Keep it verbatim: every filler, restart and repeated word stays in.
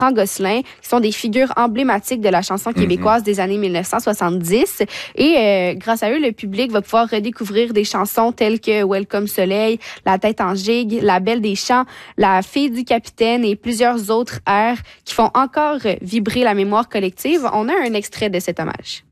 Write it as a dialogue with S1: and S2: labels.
S1: Gosselin, qui sont des figures emblématiques de la chanson québécoise mm-hmm. des années mille neuf cent soixante-dix. Et euh, grâce à eux, le public va pouvoir redécouvrir des chansons telles que Welcome Soleil, La tête en gigue, La belle des champs, La fille du capitaine et plusieurs autres airs qui font encore vibrer la mémoire collective. On a un extrait de cet hommage.